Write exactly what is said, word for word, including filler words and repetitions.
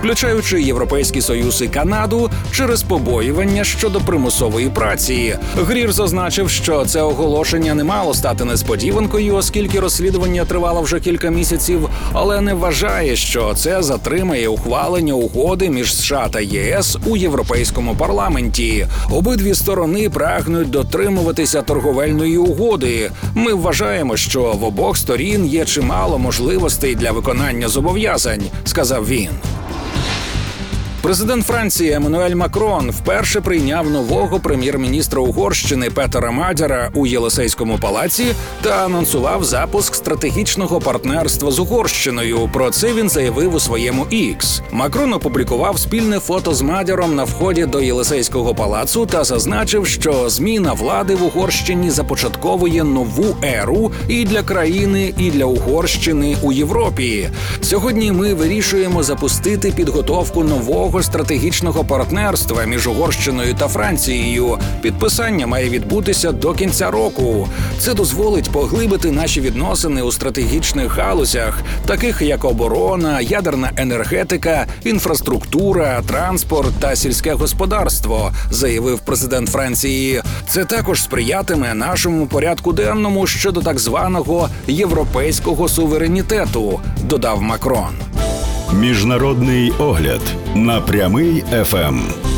включаючи Європейський Союз і Канаду, через побоювання щодо примусової праці. Грір зазначив, що це оголошення не мало стати несподіванкою, оскільки розслідування тривало вже кілька місяців, але не вважає, що це затримає ухвалення угоди між США та ЄС у Європейському парламенті. Обидві сторони прагнуть дотримуватися торговельної угоди. Ми вважаємо, що в обох сторін є чимало можливостей для виконання зобов'язань, сказав він. Президент Франції Еммануель Макрон вперше прийняв нового прем'єр-міністра Угорщини Петера Мадяра у Єлисейському палаці та анонсував запуск стратегічного партнерства з Угорщиною. Про це він заявив у своєму Ікс. Макрон опублікував спільне фото з Мадяром на вході до Єлисейського палацу та зазначив, що зміна влади в Угорщині започатковує нову еру і для країни, і для Угорщини у Європі. Сьогодні ми вирішуємо запустити підготовку нового стратегічного партнерства між Угорщиною та Францією. Підписання має відбутися до кінця року. Це дозволить поглибити наші відносини у стратегічних галузях, таких як оборона, ядерна енергетика, інфраструктура, транспорт та сільське господарство, заявив президент Франції. Це також сприятиме нашому порядку денному щодо так званого європейського суверенітету, додав Макрон. Міжнародний огляд на Прямий еф ем.